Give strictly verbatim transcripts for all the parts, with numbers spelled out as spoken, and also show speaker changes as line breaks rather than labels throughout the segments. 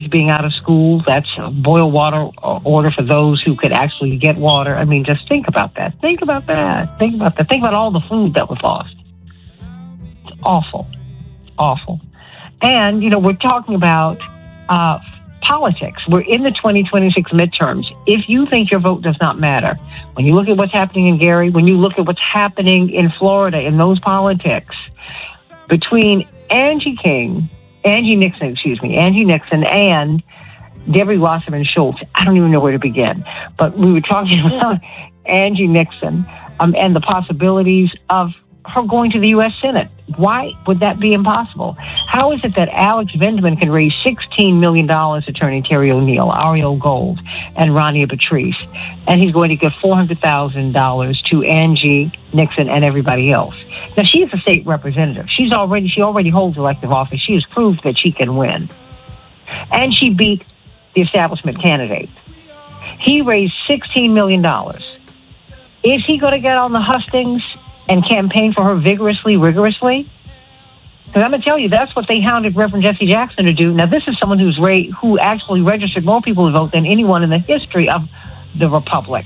being out of school. That's a boil water order for those who could actually get water. I mean, just think about that. Think about that. Think about that. Think about all the food that was lost. It's awful. Awful. And, you know, we're talking about uh, politics. We're in the twenty twenty-six midterms. If you think your vote does not matter, when you look at what's happening in Gary, when you look at what's happening in Florida in those politics, between Angie King, Angie Nixon, excuse me, Angie Nixon and Debbie Wasserman Schultz, I don't even know where to begin. But we were talking about Angie Nixon um, and the possibilities of her going to the U S Senate. Why would that be impossible? How is it that Alex Vindman can raise sixteen million dollars, Attorney Terry O'Neill, Ariel Gold, and Rania Patrice, and he's going to give four hundred thousand dollars to Angie Nixon and everybody else? Now, she's a state representative. She's already, she already holds elective office. She has proved that she can win. And she beat the establishment candidate. He raised sixteen million dollars. Is he going to get on the hustings and campaign for her vigorously, rigorously? Because I'm going to tell you, that's what they hounded Reverend Jesse Jackson to do. Now, this is someone who's ra- who actually registered more people to vote than anyone in the history of the Republic.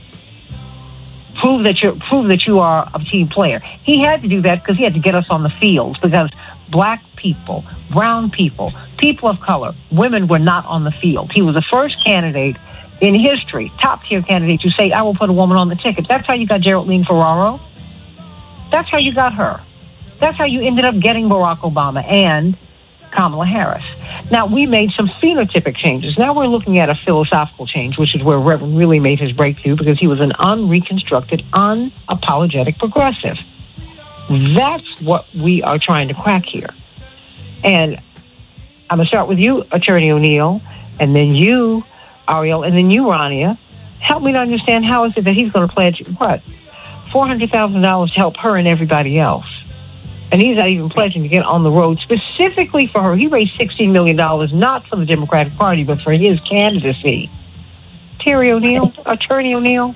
Prove that you're, prove that you are a team player. He had to do that because he had to get us on the field, because black people, brown people, people of color, women were not on the field. He was the first candidate in history, top-tier candidate, to say, I will put a woman on the ticket. That's how you got Geraldine Ferraro. That's how you got her. That's how you ended up getting Barack Obama and Kamala Harris. Now, we made some phenotypic changes. Now we're looking at a philosophical change, which is where Reverend really made his breakthrough, because he was an unreconstructed, unapologetic progressive. That's what we are trying to crack here. And I'm going to start with you, Attorney O'Neill, and then you, Ariel, and then you, Rania. Help me to understand, how is it that he's going to pledge, what, four hundred thousand dollars to help her and everybody else? And he's not even pledging to get on the road specifically for her. He raised sixteen million dollars, not for the Democratic Party, but for his candidacy. Terry O'Neill, Attorney O'Neill,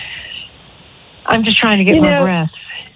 I'm just trying to get
you
my
know,
breath.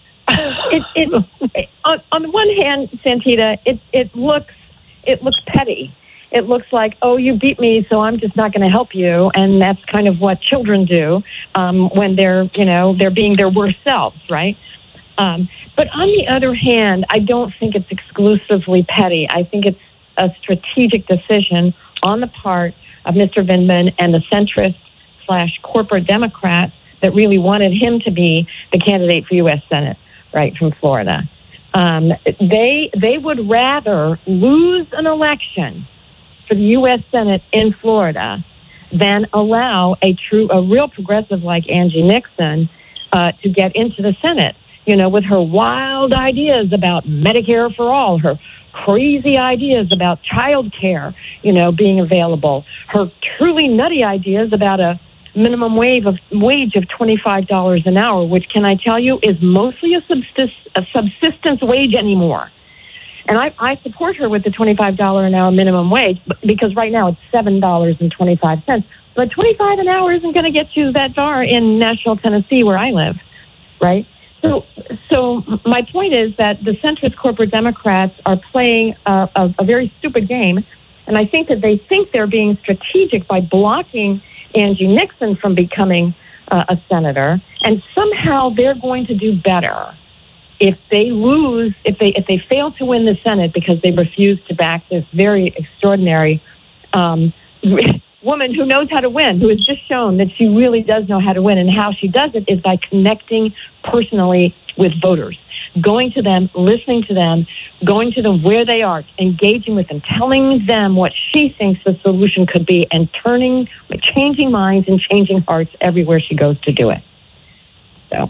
it, it, on, on the one hand, Santita, it, it looks it looks petty. It looks like, oh, you beat me, so I'm just not going to help you. And that's kind of what children do um, when they're, you know, they're being their worst selves, right? Um, but on the other hand, I don't think it's exclusively petty. I think it's a strategic decision on the part of Mister Vindman and the centrist slash corporate Democrats that really wanted him to be the candidate for U S Senate, right, from Florida. Um, they they would rather lose an election for the U S Senate in Florida than allow a true, a real progressive like Angie Nixon uh, to get into the Senate. You know, with her wild ideas about Medicare for all, her crazy ideas about child care, you know, being available, her truly nutty ideas about a minimum wage of wage of twenty-five dollars an hour, which, can I tell you, is mostly a, subsist, a subsistence wage anymore. And I, I support her with the twenty-five dollars an hour minimum wage, because right now it's seven dollars and twenty-five cents. But twenty-five dollars an hour isn't going to get you that far in Nashville, Tennessee, where I live, right? So, so my point is that the centrist corporate Democrats are playing a, a, a very stupid game, and I think that they think they're being strategic by blocking Angie Nixon from becoming uh, a senator, and somehow they're going to do better if they lose, if they if they fail to win the Senate because they refuse to back this very extraordinary um, woman who knows how to win, who has just shown that she really does know how to win. And how she does it is by connecting personally with voters, going to them, listening to them, going to them where they are, engaging with them, telling them what she thinks the solution could be, and turning, changing minds and changing hearts everywhere she goes to do it. So.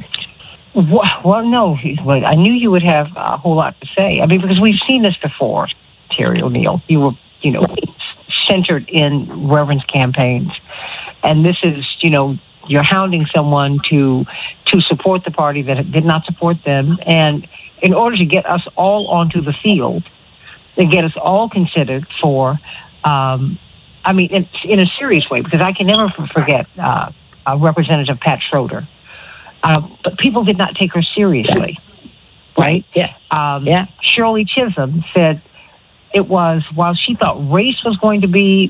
Well, no, I knew you would have a whole lot to say. I mean, because we've seen this before, Terry O'Neill. You were, you know, centered in Reverend's campaigns. And this is, you know, you're hounding someone to to support the party that did not support them. And in order to get us all onto the field, and get us all considered for, um, I mean, in, in a serious way, because I can never forget uh, uh, Representative Pat Schroeder. Uh, but people did not take her seriously, right?
Yeah.
Um,
yeah.
Shirley Chisholm said it was, while she thought race was going to be